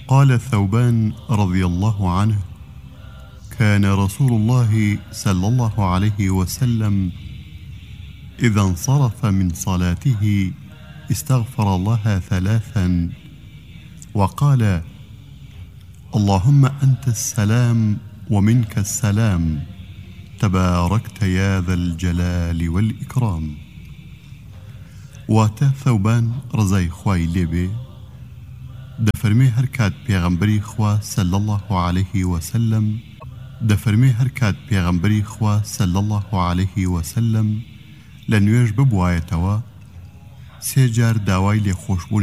قال ثوبان رضي الله عنه: كان رسول الله صلى الله عليه وسلم إذا انصرف من صلاته استغفر الله 3 وقال: اللهم أنت السلام ومنك السلام، تباركت يا ذا الجلال والإكرام. واتا ثوبان رضای خوای لێبێ دەفەرمێ هەر کات پێغەمبەری خوا صلی الله عليه وسلم دەفەرمێ هەر کات پێغەمبەری خوا صلی الله عليه وسلم لە نوێژ ببوایەتەوە 3 جار داوای لێخۆشبوون